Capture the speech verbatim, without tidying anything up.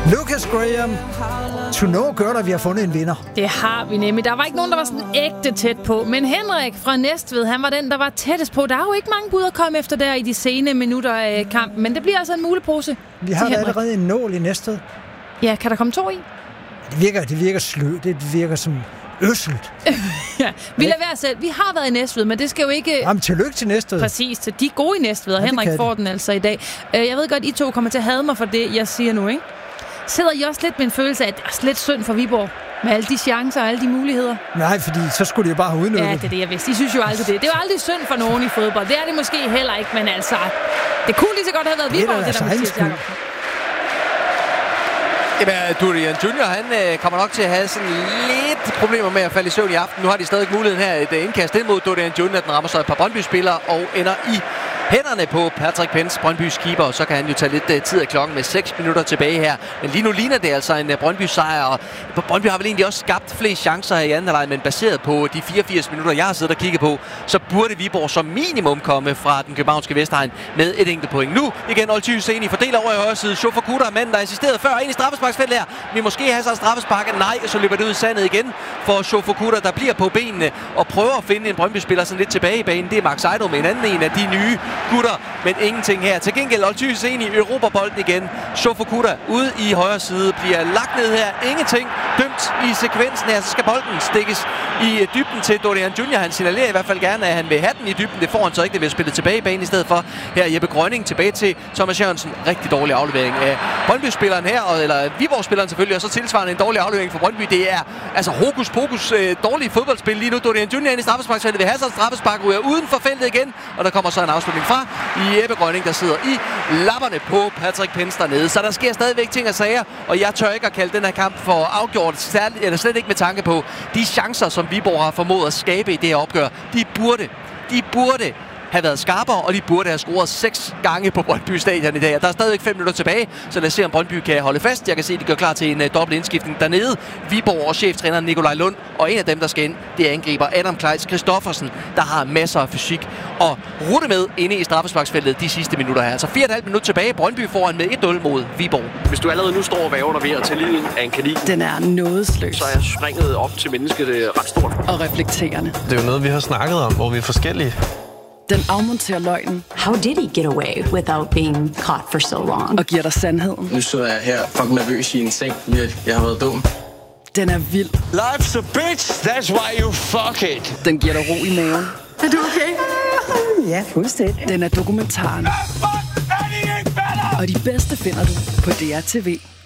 Lucas Graham, To Know gør der, vi har fundet en vinder. Det har vi nemlig. Der var ikke nogen, der var sådan ægte tæt på. Men Henrik fra Næstved, han var den, der var tættest på. Der er jo ikke mange bud at komme efter der i de sene minutter af kampen. Men det bliver altså en mulepose. Vi har allerede en nål i Næstved. Ja, kan der komme to i? Det virker, det virker slø. Det virker som øsselt. Ja, vi lader være selv. Vi har været i Næstved, men det skal jo ikke... Jamen, tillykke til Næstved. Præcis, til de gode i Næstved, og ja, Henrik får den altså i dag. Jeg ved godt, I to kommer til at hade mig for det, jeg siger nu, ikke? Sidder I også lidt med en følelse af, at det er lidt synd for Viborg? Med alle de chancer og alle de muligheder? Nej, fordi så skulle de jo bare have udnyttet. Ja, det er det, jeg vidste. I synes jo aldrig det. Det er jo aldrig synd for nogen i fodbold. Det er det måske heller ikke, men altså... Det kunne lige så godt have været Viborg, det, det der Mathias Jakobsen. Jamen, Dorian Junior, han øh, kommer nok til at have sådan lidt problemer med at falde i søvn i aften. Nu har de stadig muligheden her. Et indkast ind mod Dorian Junior. Den rammer så et par Brøndby-spillere og ender i hænderne på Patrick Pence, Brøndbys keeper, og så kan han jo tage lidt uh, tid af klokken med seks minutter tilbage her. Men lige nu ligner det altså en uh, Brøndby-sejr, og Brøndby har vel egentlig også skabt flest chancer i anden halvleg, men baseret på de fireogfirs minutter, jeg har siddet og kigget på, så burde Viborg som minimum komme fra den københavnske Vestegn med et enkelt point. Nu igen Olty Husseini fordeler over i højre side. Shofa Kuta, manden der assisterede før ind i straffesparksfeltet her. Vi måske have så straffesparket. Nej, så løber det ud i sandet igen for Shofa Kuta, der bliver på benene og prøver at finde en Brøndby-spiller sådan lidt tilbage i banen. Det er Max Eido med en anden en af de nye gutter, men ingenting her. Til gengæld Olty Husseini i Europabolden igen. Shofa Kuta ude i højre side bliver lagt ned her. Ingenting dømt i sekvensen her. Så skal bolden stikkes i dybden til Dorian Junior. Han signalerer i hvert fald gerne, at han vil have den i dybden. Det får han så ikke. Det vil spille tilbage i banen i stedet for. Her Jeppe Grønning tilbage til Thomas Jørgensen. Rigtig dårlig aflevering af Brøndby-spilleren her, eller Viborg-spilleren selvfølgelig, og så tilsvarende en dårlig aflevering for Brøndby. Det er altså hokus pokus øh, dårlig fodboldspil lige nu. Dorian Junior ind i straffesparksfeltet vil have sig straffespark ud uden for feltet igen, og der kommer så en afslutning fra i Jeppe Grønning, der sidder i lapperne på Patrick Pence dernede. Så der sker stadigvæk ting og sager, og jeg tør ikke at kalde den her kamp for afgjort, særligt, eller slet ikke med tanke på de chancer, som Viborg har formået at skabe i det her opgør. De burde, de burde have været skarpere, og de burde have scoret seks gange på Brøndby Stadion i dag. Der er stadigvæk fem minutter tilbage, så lad os se, om Brøndby kan holde fast. Jeg kan se, at de gør klar til en uh, dobbelt indskiftning dernede. Viborg og cheftræner Nikolaj Lund, og en af dem, der skal ind, det er angriber Adam Kleis Christoffersen, der har masser af fysik og rutte med inde i straffesparksfeltet de sidste minutter her. Altså fire og et halvt minut tilbage. Brøndby foran med et nul mod Viborg. Hvis du allerede nu står og væver dig ved at tage livet af en kanin, den er nådesløs. Så er jeg springet op til mennesket ret stort. Og reflekterende. Det er jo noget, vi har snakket om, hvor vi er forskellige. Den afmonterer løgnen. How did he get away without being caught for so long? Og giver dig sandheden. Nu sidder jeg her fucking nervøs i en seng. Jeg har været dum. Den er vild. Life's a bitch, that's why you fuck it. Den giver dig ro i maven. Er du okay? Ja, fuldstændig. Den er dokumentaren. Og de bedste finder du på D R T V.